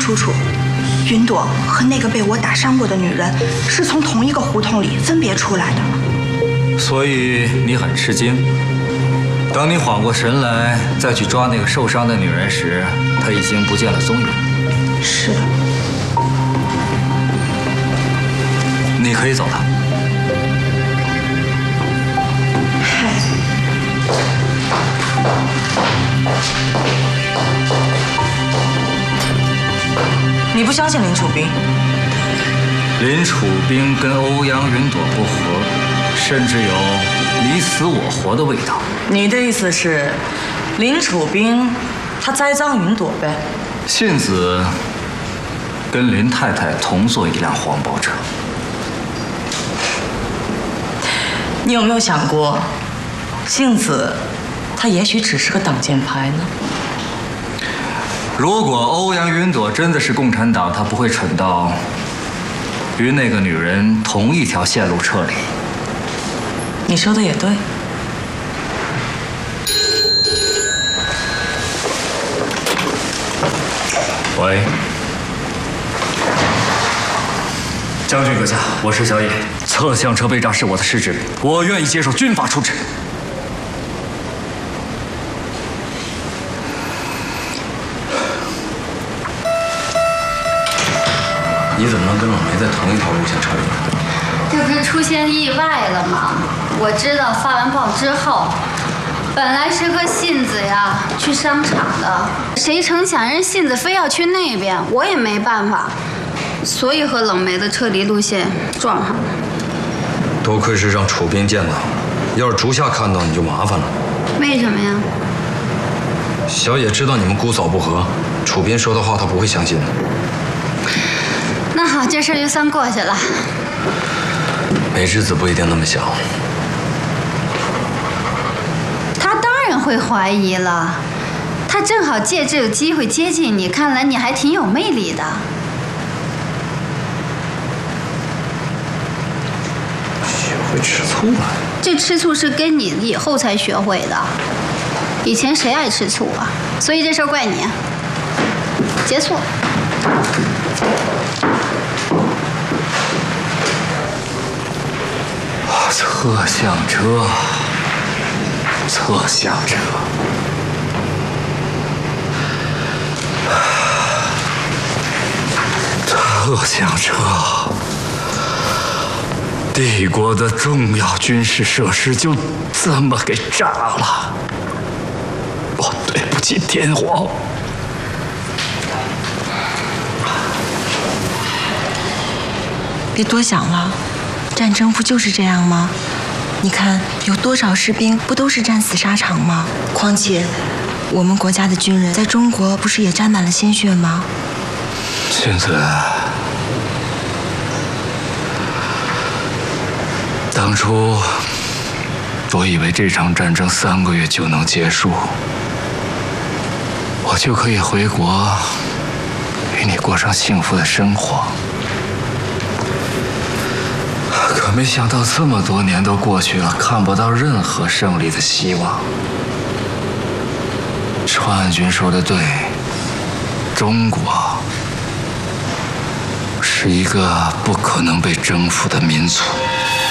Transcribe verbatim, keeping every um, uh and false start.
楚楚，云朵和那个被我打伤过的女人是从同一个胡同里分别出来的。 所以你很吃惊。等你缓过神来，再去抓那个受伤的女人时，她已经不见了踪影。 是的。 你可以走了。 嗨。 你不相信林楚冰？ 林楚冰跟欧阳云朵不和，甚至有你死我活的味道。 你的意思是，林楚冰他栽赃云朵呗？ 信子跟林太太同坐一辆黄包车。 你有没有想过，杏子她也许只是个挡箭牌呢？ 如果欧阳云朵真的是共产党，她不会蠢到与那个女人同一条线路撤离。 你说的也对。 喂，将军阁下，我是小野。侧厢车被炸是我的失职，我愿意接受军法处置。 你怎么能跟冷梅在同一条路线撤离？ 这不是出现意外了吗？我知道发完报之后，本来是和信子呀去商场的，谁成想人信子非要去那边，我也没办法，所以和冷梅的撤离路线撞上了。 多亏是让楚冰见到，要是竹下看到你就麻烦了。 为什么呀？ 小野知道你们姑嫂不和，楚冰说的话他不会相信的。 那好，这事儿就算过去了。 美智子不一定那么想。 他当然会怀疑了，他正好借这个机会接近你，看来你还挺有魅力的。 学会吃醋了？ 这吃醋是跟你以后才学会的，以前谁爱吃醋啊？所以这事儿怪你。结束。 侧厢车，侧厢车，侧厢车，帝国的重要军事设施就这么给炸了，我对不起天皇。 别多想了。战争不就是这样吗？你看，有多少士兵不都是战死沙场吗？况且，我们国家的军人在中国不是也沾满了鲜血吗？ 杏子，当初我以为这场战争三个月就能结束，我就可以回国，与你过上幸福的生活。可没想到这么多年都过去了，看不到任何胜利的希望。川军说的对，中国是一个不可能被征服的民族。